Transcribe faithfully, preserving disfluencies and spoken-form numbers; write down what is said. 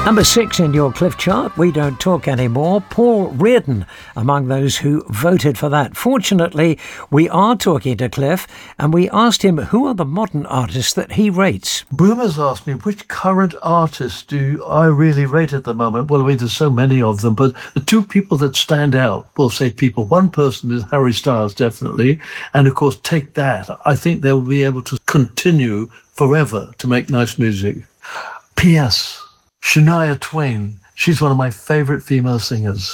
Number six in your Cliff chart, We Don't Talk Anymore, Paul Reardon, among those who voted for that. Fortunately, we are talking to Cliff, and we asked him who are the modern artists that he rates. Boomers asked me, which current artists do I really rate at the moment? Well, I mean, there's so many of them, but the two people that stand out, we'll say people, one person is Harry Styles, definitely, and of course, Take That. I think they'll be able to continue forever to make nice music. P S Shania Twain, she's one of my favorite female singers.